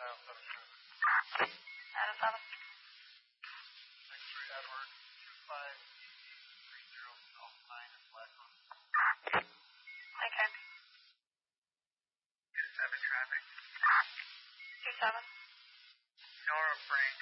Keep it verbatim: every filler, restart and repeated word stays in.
Adam seven. X-ray Edward, two five three zero Alpha nine is Blackhawk. Okay. two seven traffic. two seven. Nora Frank,